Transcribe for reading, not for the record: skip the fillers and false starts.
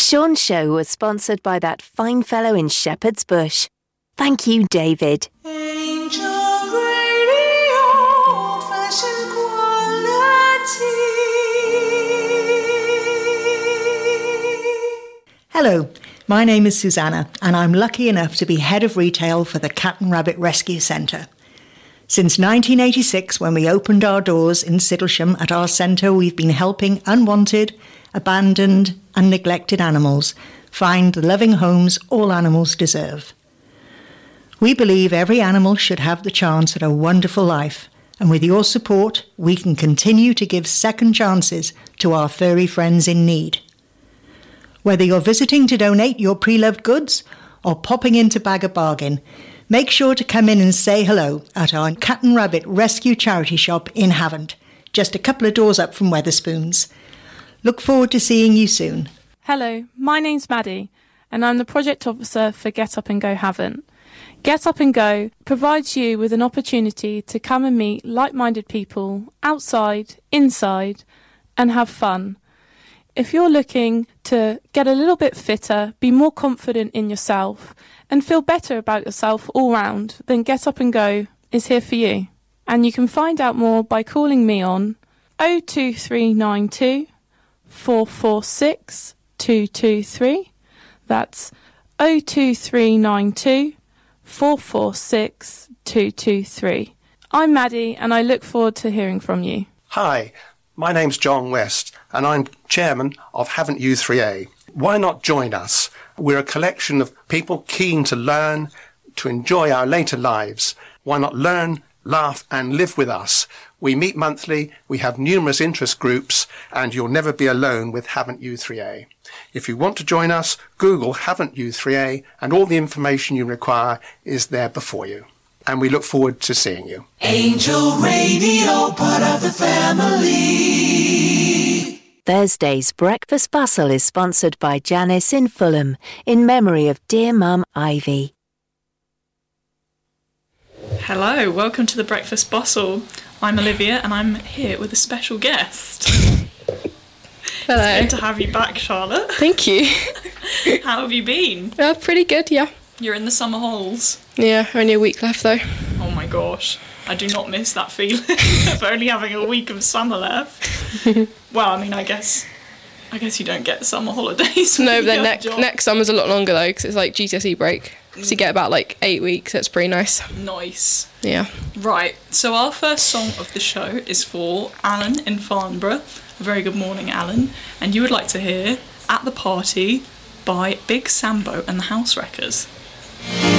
Sean's show was sponsored by that fine fellow in Shepherd's Bush. Thank you, David. Angel Radio, old-fashioned quality. Hello, my name is Susanna, and I'm lucky enough to be head of retail for the Cat and Rabbit Rescue Centre. Since 1986, when we opened our doors in Sidlesham at our centre, we've been helping unwanted, abandoned and neglected animals find the loving homes all animals deserve. We believe every animal should have the chance at a wonderful life, and with your support, we can continue to give second chances to our furry friends in need. Whether you're visiting to donate your pre-loved goods or popping in to bag a bargain, make sure to come in and say hello at our Cat and Rabbit Rescue Charity Shop in Havant, just a couple of doors up from Wetherspoons. Look forward to seeing you soon. Hello, my name's Maddie, and I'm the Project Officer for Get Up and Go Havant. Get Up and Go provides you with an opportunity to come and meet like-minded people outside, inside, and have fun. If you're looking to get a little bit fitter, be more confident in yourself, and feel better about yourself all round, then Get Up and Go is here for you. And you can find out more by calling me on 02392 446 223. That's 02392 446 223. I'm Maddie, and I look forward to hearing from you. Hi, my name's John West, and I'm chairman of Havant U3A. Why not join us? We're a collection of people keen to learn, to enjoy our later lives. Why not learn, laugh and live with us? We meet monthly, we have numerous interest groups, and you'll never be alone with Havant U3A. If you want to join us, Google Havant U3A, and all the information you require is there before you. And we look forward to seeing you. Angel Radio, part of the family. Thursday's Breakfast Bustle is sponsored by Janice in Fulham, in memory of dear Mum Ivy. Hello, welcome to the Breakfast Bustle. I'm Olivia, and I'm here with a special guest. Hello. It's good to have you back, Charlotte. Thank you. How have you been? Pretty good, yeah. You're in the summer halls. Yeah, only a week left though. Oh my gosh, I do not miss that feeling of only having a week of summer left. Well, I mean, I guess you don't get summer holidays. No, but then next summer's a lot longer though, because it's like GCSE break. So you get about like 8 weeks, so it's pretty nice. Nice. Yeah. Right, so our first song of the show is for Alan in Farnborough. A very good morning, Alan. And you would like to hear At the Party by Big Sambo and the House Wreckers.